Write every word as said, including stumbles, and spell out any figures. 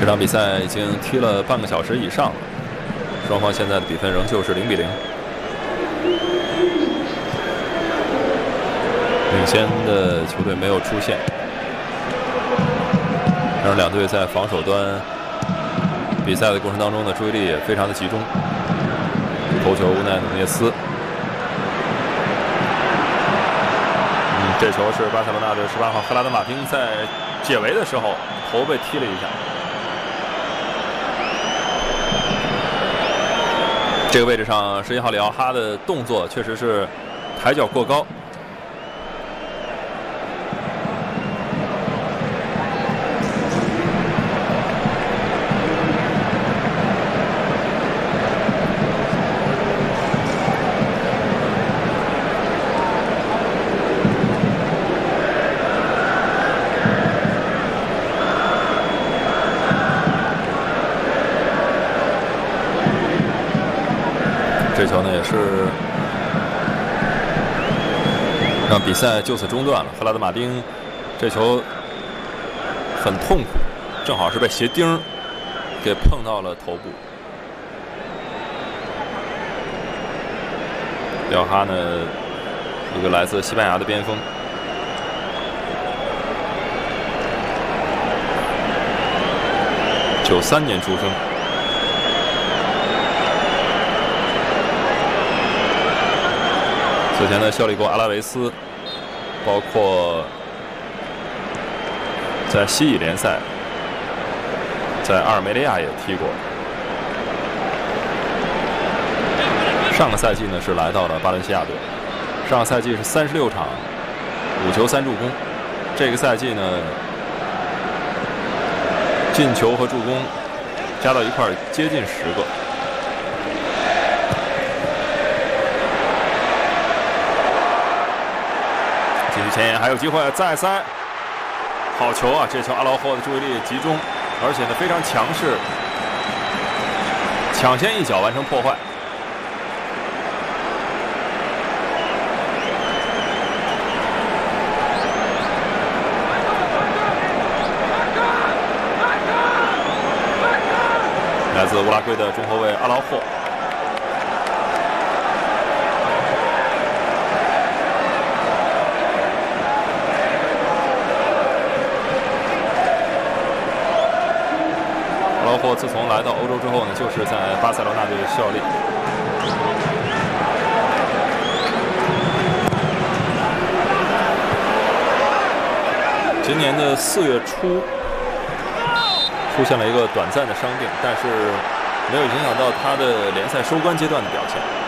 这场比赛已经踢了半个小时以上了，双方现在的比分仍旧是零比零。领先的球队没有出现，但是两队在防守端比赛的过程当中呢，注意力也非常的集中。头球乌奈努涅斯，嗯，这球是巴塞罗那的十八号赫拉德马丁在解围的时候头被踢了一下。这个位置上，十一号里奥哈的动作确实是抬脚过高。这球呢也是让比赛就此中断了。赫拉德马丁这球很痛苦，正好是被鞋钉给碰到了头部。里奥哈呢，一个来自西班牙的边锋，九三年出生。此前呢，效力过阿拉维斯，包括在西乙联赛，在阿尔梅利亚也踢过。上个赛季呢是来到了巴伦西亚队，上个赛季是三十六场，五球三助攻。这个赛季呢，进球和助攻加到一块接近十个。前沿还有机会再塞，好球啊！这球阿劳霍的注意力集中，而且呢非常强势，抢先一脚完成破坏。来自乌拉圭的中后卫阿劳霍。阿劳霍自从来到欧洲之后呢，就是在巴塞罗那队效力。今年的四月初出现了一个短暂的伤病，但是没有影响到他的联赛收官阶段的表现。